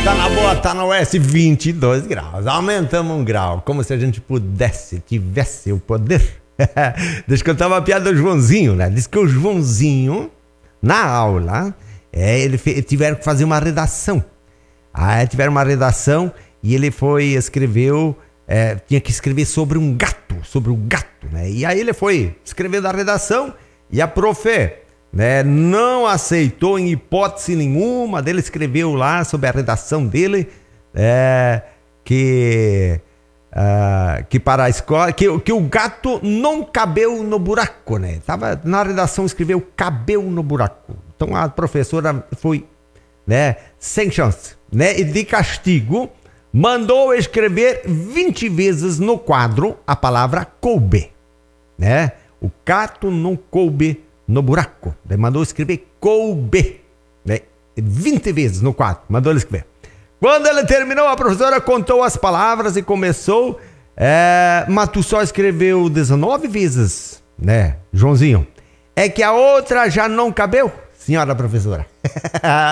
Tá na boa, tá na oeste, 22 graus. Aumentamos um grau, como se a gente tivesse o poder. Deixa eu contar uma piada do Joãozinho, né? Diz que o Joãozinho, na aula, tiveram que fazer uma redação. Tiveram uma redação e ele escreveu, tinha que escrever sobre um gato, né? E aí ele foi escrevendo a redação e a profe, né, não aceitou em hipótese nenhuma. Dele escreveu lá sobre a redação dele que para a escola que o gato não cabeu no buraco, né? Tava na redação, escreveu cabeu no buraco. Então a professora foi, né, sem chance, né, e de castigo mandou escrever 20 vezes no quadro a palavra coube, né? O gato não coube no buraco. Daí mandou escrever coube, né? 20 vezes no quadro, mandou ele escrever. Quando ele terminou, a professora contou as palavras e começou, mas tu só escreveu 19 vezes, né, Joãozinho? É que a outra já não cabeu, senhora professora.